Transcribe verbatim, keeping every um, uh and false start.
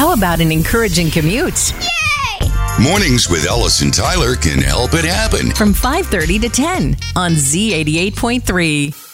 How about an encouraging commute? Yay! Mornings with Ellis and Tyler can help it happen. From five thirty to ten on Z eighty-eight point three.